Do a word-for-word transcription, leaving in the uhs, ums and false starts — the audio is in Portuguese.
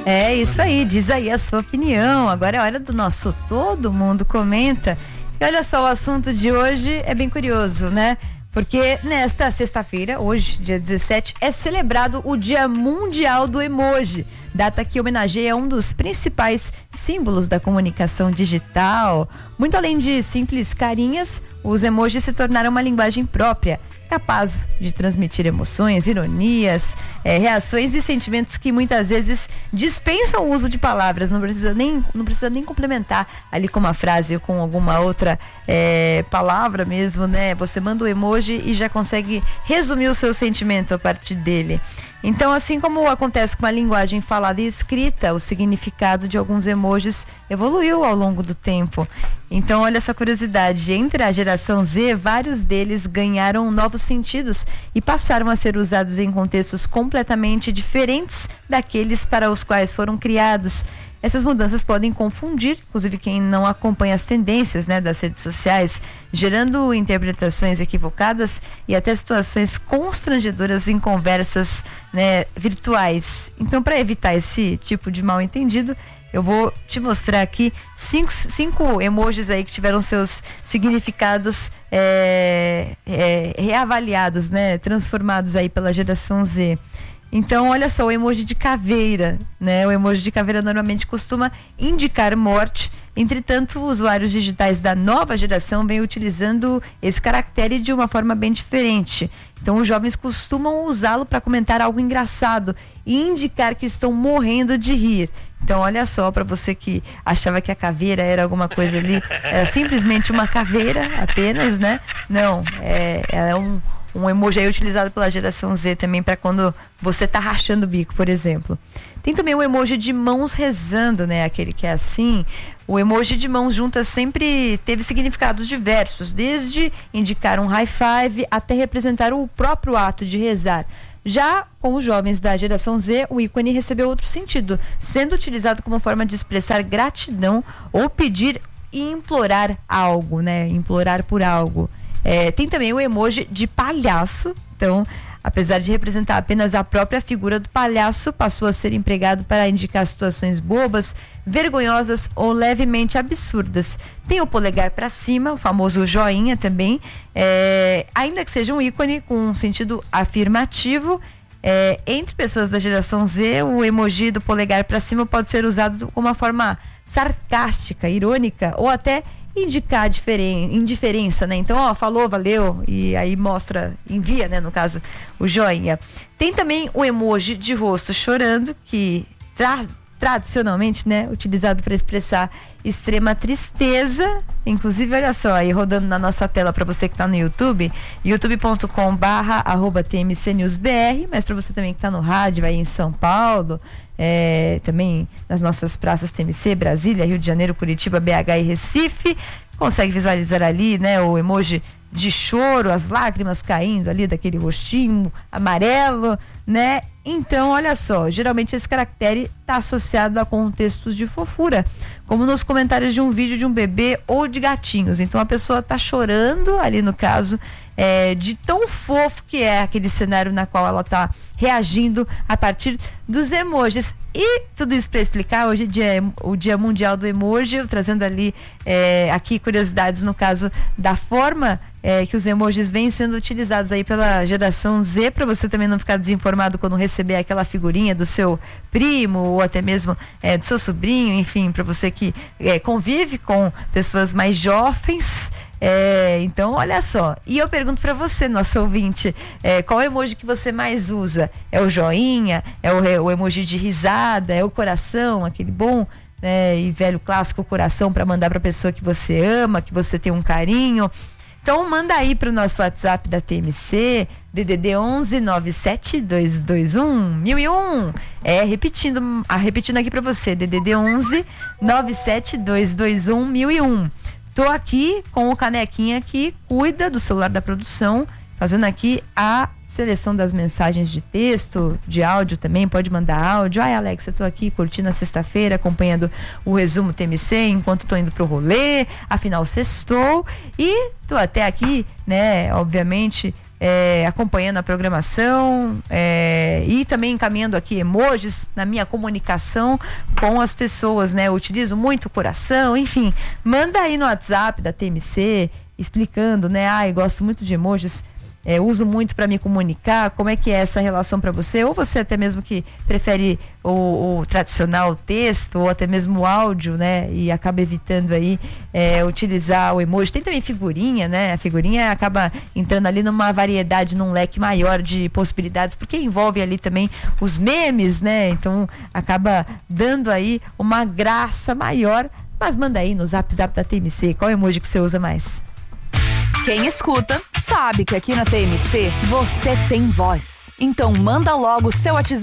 É isso aí, diz aí a sua opinião. Agora é hora do nosso Todo Mundo Comenta. E olha só, o assunto de hoje é bem curioso, né? Porque nesta sexta-feira, hoje, dia dezessete, é celebrado o Dia Mundial do Emoji, data que homenageia um dos principais símbolos da comunicação digital. Muito além de simples carinhas, os emojis se tornaram uma linguagem própria, capaz de transmitir emoções, ironias, é, reações e sentimentos que muitas vezes dispensam o uso de palavras. Não precisa nem, não precisa nem complementar ali com uma frase ou com alguma outra é, palavra mesmo, né? Você manda o emoji e já consegue resumir o seu sentimento a partir dele. Então, assim como acontece com a linguagem falada e escrita, o significado de alguns emojis evoluiu ao longo do tempo. Então, olha essa curiosidade, entre a geração Z, vários deles ganharam novos sentidos e passaram a ser usados em contextos completamente diferentes daqueles para os quais foram criados. Essas mudanças podem confundir, inclusive quem não acompanha as tendências, né, das redes sociais, gerando interpretações equivocadas e até situações constrangedoras em conversas, né, virtuais. Então, para evitar esse tipo de mal entendido, eu vou te mostrar aqui cinco, cinco emojis aí que tiveram seus significados é, é, reavaliados, né, transformados aí pela geração Z. Então, olha só, o emoji de caveira, né? O emoji de caveira normalmente costuma indicar morte. Entretanto, usuários digitais da nova geração vêm utilizando esse caractere de uma forma bem diferente. Então, os jovens costumam usá-lo para comentar algo engraçado e indicar que estão morrendo de rir. Então, olha só, para você que achava que a caveira era alguma coisa ali, era simplesmente uma caveira apenas, né? Não, é, é um... Um emoji aí utilizado pela geração Z também para quando você tá rachando o bico, por exemplo. Tem também o emoji de mãos rezando, né? Aquele que é assim. O emoji de mãos juntas sempre teve significados diversos, desde indicar um high five até representar o próprio ato de rezar. Já com os jovens da geração Z, o ícone recebeu outro sentido, sendo utilizado como forma de expressar gratidão ou pedir e implorar algo, né? Implorar por algo. É, tem também o emoji de palhaço. Então, apesar de representar apenas a própria figura do palhaço, passou a ser empregado para indicar situações bobas, vergonhosas ou levemente absurdas. Tem o polegar para cima, o famoso joinha também, é, ainda que seja um ícone com um sentido afirmativo. É, entre pessoas da geração Z, o emoji do polegar para cima pode ser usado como uma forma sarcástica, irônica ou até indicar diferen- indiferença, né? Então, ó, falou, valeu, e aí mostra, envia, né, no caso, o joinha. Tem também o emoji de rosto chorando, que tra- tradicionalmente, né, utilizado para expressar extrema tristeza. Inclusive, olha só, aí rodando na nossa tela para você que está no YouTube, youtube ponto com barra arroba T M C News B R, mas para você também que está no rádio aí em São Paulo, é, também nas nossas praças T M C, Brasília, Rio de Janeiro, Curitiba, B H e Recife, consegue visualizar ali, né, o emoji de choro, as lágrimas caindo ali daquele rostinho amarelo, né? Então, olha só, geralmente esse caractere está associado a contextos de fofura, como nos comentários de um vídeo de um bebê ou de gatinhos. Então, a pessoa está chorando ali, no caso, é, de tão fofo que é aquele cenário na qual ela está reagindo a partir dos emojis. E tudo isso para explicar, hoje é dia, o Dia Mundial do Emoji, eu trazendo ali é, aqui curiosidades no caso da forma é, que os emojis vêm sendo utilizados aí pela geração Z, para você também não ficar desinformado quando receber aquela figurinha do seu primo ou até mesmo é, do seu sobrinho, enfim, para você que é, convive com pessoas mais jovens. É, então, olha só. E eu pergunto para você, nosso ouvinte, é, qual é o emoji que você mais usa? É o joinha? É o, é o emoji de risada? É o coração, aquele bom, né, e velho clássico coração para mandar para a pessoa que você ama, que você tem um carinho? Então, manda aí para o nosso WhatsApp da T M C, D D D onze nove sete dois dois um mil e um. É, repetindo, ah, repetindo aqui para você, D D D onze nove sete dois dois um mil e um. Tô aqui com o canequinha que cuida do celular da produção, fazendo aqui a seleção das mensagens de texto, de áudio também, pode mandar áudio. Ai, Alex, eu tô aqui curtindo a sexta-feira, acompanhando o resumo T M C enquanto tô indo pro rolê, afinal sextou, e tô até aqui, né, obviamente, é, acompanhando a programação é, e também encaminhando aqui emojis na minha comunicação com as pessoas, né? Eu utilizo muito o coração, enfim, manda aí no WhatsApp da T M C explicando, né? Ai, gosto muito de emojis. É, uso muito para me comunicar, como é que é essa relação para você, ou você até mesmo que prefere o, o tradicional texto, ou até mesmo o áudio, né, e acaba evitando aí é, utilizar o emoji. Tem também figurinha, né, a figurinha acaba entrando ali numa variedade, num leque maior de possibilidades, porque envolve ali também os memes, né, então acaba dando aí uma graça maior. Mas manda aí no zap zap da T M C, qual emoji que você usa mais? Quem escuta sabe que aqui na T M C você tem voz. Então manda logo o seu WhatsApp